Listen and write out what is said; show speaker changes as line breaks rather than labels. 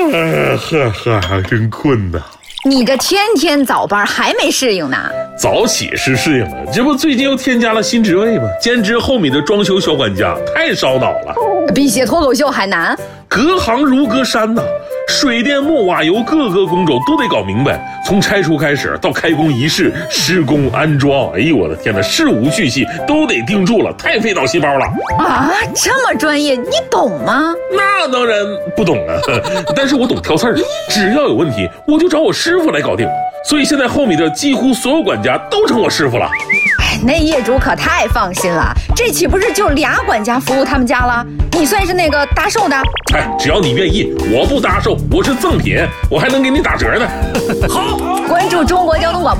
真困呐。
你这天天早班还没适应呢？
早起是适应了，这不最近又添加了新职位吗？兼职后米的装修小管家，太烧脑了，
比写脱口秀还难。
隔行如隔山呐，水电木瓦油各个工种都得搞明白，从拆除开始到开工仪式、施工安装，哎呦我的天哪，事无巨细都得盯住了，太费脑细胞了
啊！这么专业，你懂吗？
那当然不懂啊，但是我懂挑刺儿，只要有问题我就找我师傅来搞定，所以现在后米的几乎所有管家都成我师傅了。
那业主可太放心了，这岂不是就俩管家服务他们家了？你算是那个搭售的？
只要你愿意，我不搭售，我是赠品，我还能给你打折呢。
好，关注中国交通广播。